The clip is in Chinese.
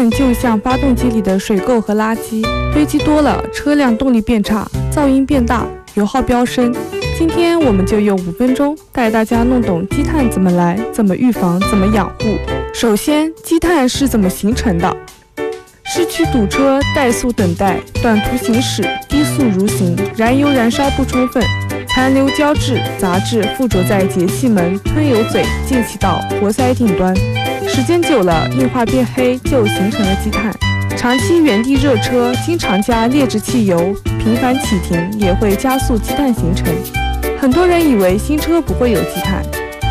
碳就像发动机里的水垢和垃圾，堆积多了，车辆动力变差，噪音变大，油耗飙升。今天我们就用5分钟带大家弄懂积碳怎么来，怎么预防，怎么养护。首先，积碳是怎么形成的？市区堵车、怠速等待、短途行驶、低速蠕行、燃油燃烧不充分、残留胶质、杂质附着在节气门、喷油嘴、进气道、活塞顶端，时间久了，硬化变黑，就形成了积碳。长期原地热车，经常加劣质汽油，频繁启停，也会加速积碳形成。很多人以为新车不会有积碳，